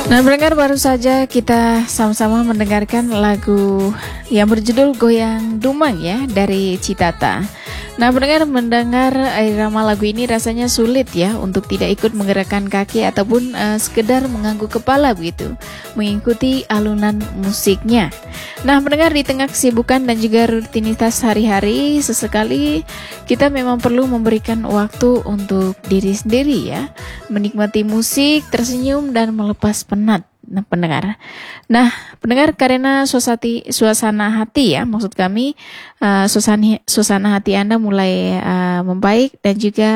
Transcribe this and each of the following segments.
Nah, pendengar, baru saja kita sama-sama mendengarkan lagu yang berjudul Goyang Dumang ya dari Citata. Nah, pendengar, mendengar irama lagu ini rasanya sulit ya untuk tidak ikut menggerakkan kaki ataupun sekedar mengangguk kepala begitu, mengikuti alunan musiknya. Nah, pendengar, di tengah kesibukan dan juga rutinitas hari-hari, sesekali kita memang perlu memberikan waktu untuk diri sendiri ya, menikmati musik, tersenyum dan melepas penat. Nah, pendengar. Nah, pendengar, karena suasana hati ya, maksud kami suasana hati Anda mulai membaik dan juga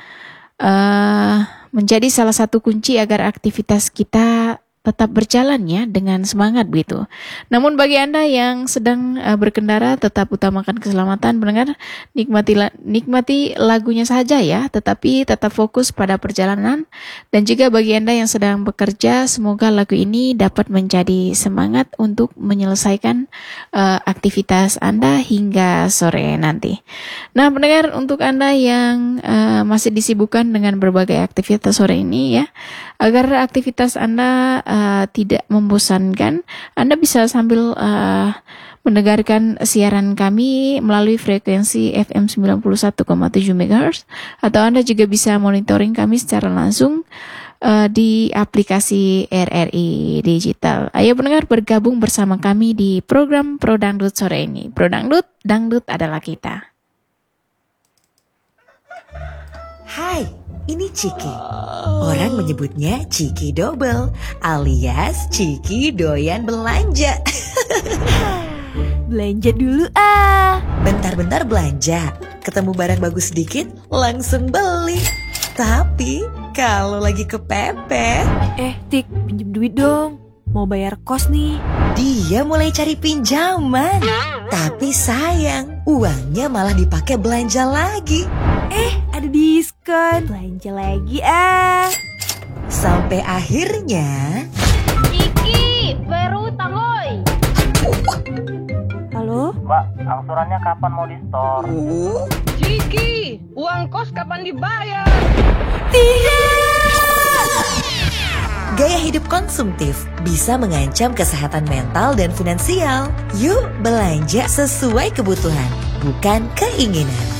menjadi salah satu kunci agar aktivitas kita tetap berjalan ya dengan semangat begitu. Namun bagi Anda yang sedang berkendara, tetap utamakan keselamatan, pendengar. Nikmati lagunya saja ya, tetapi tetap fokus pada perjalanan. Dan juga bagi Anda yang sedang bekerja, semoga lagu ini dapat menjadi semangat untuk menyelesaikan aktivitas Anda hingga sore nanti. Nah, pendengar, untuk Anda yang masih disibukkan dengan berbagai aktivitas sore ini ya, agar aktivitas Anda tidak membosankan, Anda bisa sambil mendengarkan siaran kami melalui frekuensi FM 91,7 MHz, atau Anda juga bisa monitoring kami secara langsung di aplikasi RRI Digital. Ayo pendengar, bergabung bersama kami di program Pro Dangdut sore ini. Pro Dangdut, dangdut adalah kita. Hai, ini Ciki. Orang menyebutnya Ciki Double alias Ciki doyan belanja. Belanja dulu ah. Bentar-bentar belanja, ketemu barang bagus sedikit langsung beli. Tapi kalau lagi kepepet, Tik, pinjem duit dong. Mau bayar kos nih. dia mulai cari pinjaman. Tapi sayang, uangnya malah dipakai belanja lagi. Ada diskon. Belanja lagi ah. Sampai akhirnya Ciki, baru utang oi. Halo? Mbak, angsurannya kapan mau di-store? Ciki, uang kos kapan dibayar? gaya hidup konsumtif bisa mengancam kesehatan mental dan finansial. Yuk belanja sesuai kebutuhan, bukan keinginan.